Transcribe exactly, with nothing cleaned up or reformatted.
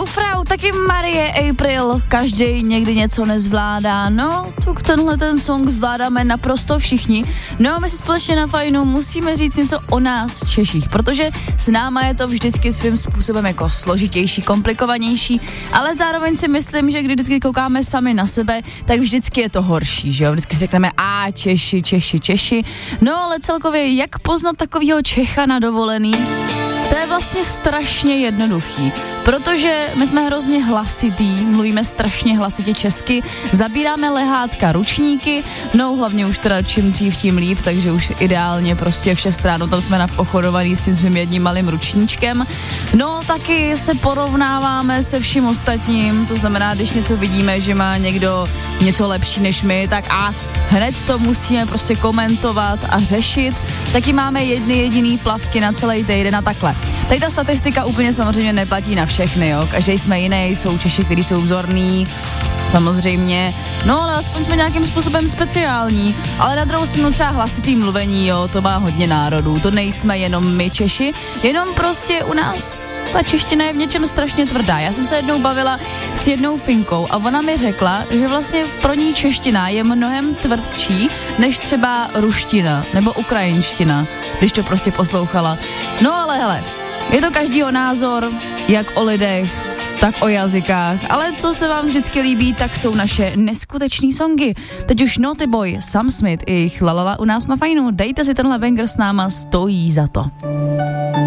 Jungfrau, taky Marie April, každý někdy něco nezvládá, no, tak tenhle ten song zvládáme naprosto všichni, no my si společně na Fajnu musíme říct něco o nás Češích, protože s náma je to vždycky svým způsobem jako složitější, komplikovanější, ale zároveň si myslím, že když vždycky koukáme sami na sebe, tak vždycky je to horší, že jo, vždycky si řekneme a Češi, Češi, Češi, no ale celkově jak poznat takovýho Čecha na dovolený? To je vlastně strašně jednoduchý, protože my jsme hrozně hlasitý, mluvíme strašně hlasitě česky, zabíráme lehátka, ručníky, no hlavně už teda čím dřív tím líp, takže už ideálně prostě v šest ráno tam jsme napochodovaný s tím svým jedním malým ručníčkem. No taky se porovnáváme se vším ostatním, to znamená, když něco vidíme, že má někdo něco lepší než my, tak a hned to musíme prostě komentovat a řešit, taky máme jedny jediný plavky na celý týden a takhle. Tady ta statistika úplně samozřejmě neplatí na všechny, jo. Každý jsme jiný, jsou Češi, kteří jsou vzorní, samozřejmě, no ale aspoň jsme nějakým způsobem speciální, ale na druhou stranu třeba hlasitý mluvení, jo, to má hodně národů, to nejsme jenom my Češi, jenom prostě u nás ta čeština je v něčem strašně tvrdá. Já jsem se jednou bavila s jednou Finkou a ona mi řekla, že vlastně pro ní čeština je mnohem tvrdší než třeba ruština nebo ukrajinština, když to prostě poslouchala. No ale hele, je to každýho názor, jak o lidech, tak o jazykách, ale co se vám vždycky líbí, tak jsou naše neskutečný songy. Teď už Naughty Boy, Sam Smith i jejich lalala u nás na Fajnu. Dejte si tenhle banger s náma, stojí za to.